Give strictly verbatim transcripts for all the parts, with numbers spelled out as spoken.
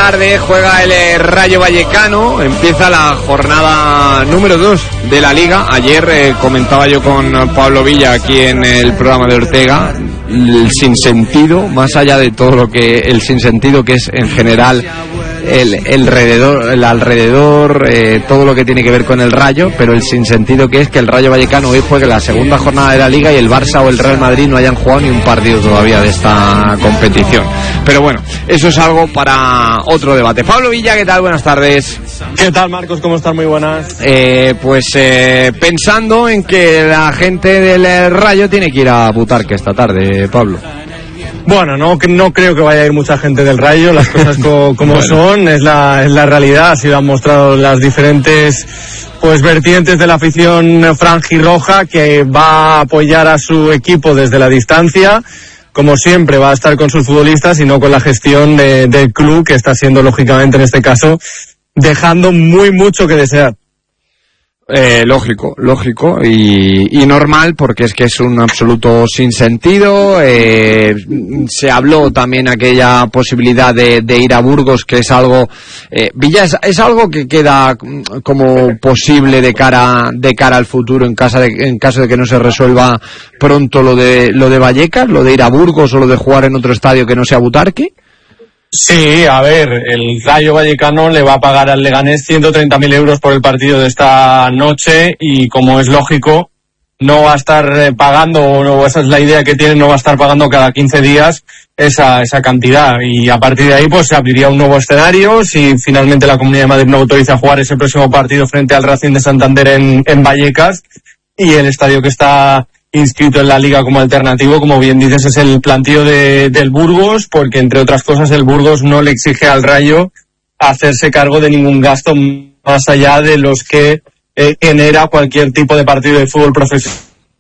tarde juega el Rayo Vallecano, empieza la jornada número dos de la Liga. Ayer eh, comentaba yo con Pablo Villa aquí en el programa de Ortega el sinsentido, más allá de todo lo que el sinsentido que es en general el, el alrededor, el alrededor eh, todo lo que tiene que ver con el Rayo, pero el sinsentido que es que el Rayo Vallecano hoy juegue la segunda jornada de la Liga y el Barça o el Real Madrid no hayan jugado ni un partido todavía de esta competición. Pero bueno, eso es algo para otro debate. Pablo Villa, ¿qué tal? Buenas tardes. ¿Qué tal, Marcos? ¿Cómo estás? Muy buenas. Eh, pues eh, pensando en que la gente del Rayo tiene que ir a Butarque esta tarde, Pablo. Bueno, no, no creo que vaya a ir mucha gente del Rayo, las cosas co- como bueno. son, es la, es la realidad, así lo han mostrado las diferentes pues vertientes de la afición franjirroja, que va a apoyar a su equipo desde la distancia. Como siempre, va a estar con sus futbolistas y no con la gestión de, del club, que está siendo, lógicamente, en este caso, dejando muy mucho que desear. Eh, lógico, lógico y, y normal, porque es que es un absoluto sinsentido. Eh, se habló también aquella posibilidad de, de ir a Burgos, que es algo, eh, Villa, es, es algo que queda como posible de cara de cara al futuro en caso de en caso de que no se resuelva pronto lo de lo de Vallecas, lo de ir a Burgos o lo de jugar en otro estadio que no sea Butarque. Sí, a ver, el Rayo Vallecano le va a pagar al Leganés ciento treinta mil euros por el partido de esta noche y, como es lógico, no va a estar pagando, o esa es la idea que tiene, no va a estar pagando cada quince días esa esa cantidad, y a partir de ahí pues se abriría un nuevo escenario si finalmente la Comunidad de Madrid no autoriza jugar ese próximo partido frente al Racing de Santander en, en Vallecas, y el estadio que está inscrito en la Liga como alternativo, como bien dices, es el plantío de, del Burgos, porque entre otras cosas el Burgos no le exige al Rayo hacerse cargo de ningún gasto más allá de los que eh, genera cualquier tipo de partido de fútbol profesional,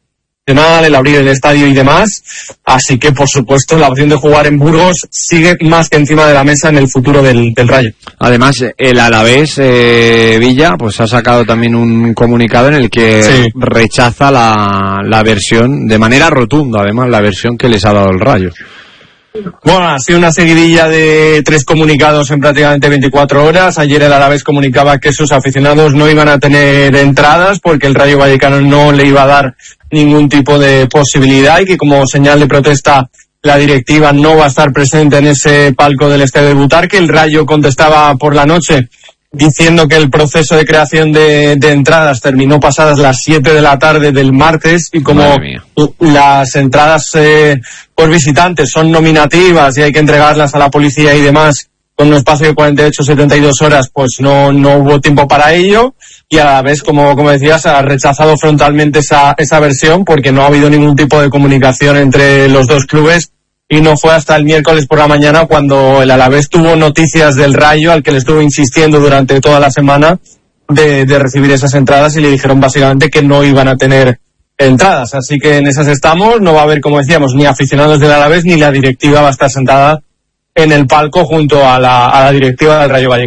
el abrir el estadio y demás. Así que, por supuesto, la opción de jugar en Burgos sigue más que encima de la mesa en el futuro del, del Rayo. Además, el Alavés, eh, Villa, pues ha sacado también un comunicado en el que sí. rechaza la, la versión, de manera rotunda, además, la versión que les ha dado el Rayo. Bueno, ha sido una seguidilla de tres comunicados en prácticamente veinticuatro horas. Ayer el Alavés comunicaba que sus aficionados no iban a tener entradas porque el Rayo Vallecano no le iba a dar ningún tipo de posibilidad, y que como señal de protesta la directiva no va a estar presente en ese palco del estadio de Butarque. El Rayo contestaba por la noche diciendo que el proceso de creación de, de entradas terminó pasadas las siete de la tarde del martes, y como las entradas eh, por visitantes son nominativas y hay que entregarlas a la policía y demás con un espacio de cuarenta y ocho a setenta y dos horas, pues no no hubo tiempo para ello, y a la vez, como como decías, ha rechazado frontalmente esa esa versión porque no ha habido ningún tipo de comunicación entre los dos clubes. Y no fue hasta el miércoles por la mañana cuando el Alavés tuvo noticias del Rayo, al que le estuvo insistiendo durante toda la semana de, de recibir esas entradas, y le dijeron básicamente que no iban a tener entradas. Así que en esas estamos. No va a haber, como decíamos, ni aficionados del Alavés, ni la directiva va a estar sentada en el palco junto a la, a la directiva del Rayo Vallecano.